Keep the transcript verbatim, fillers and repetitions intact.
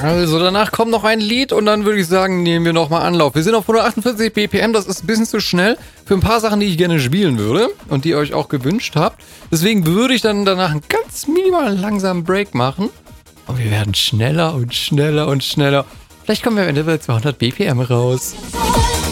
Also danach kommt noch ein Lied und dann würde ich sagen, nehmen wir nochmal Anlauf. Wir sind auf hundertachtundvierzig B P M, das ist ein bisschen zu schnell für ein paar Sachen, die ich gerne spielen würde und die ihr euch auch gewünscht habt. Deswegen würde ich dann danach einen ganz minimal langsamen Break machen und wir werden schneller und schneller und schneller. Vielleicht kommen wir am Ende bei zweihundert B P M raus.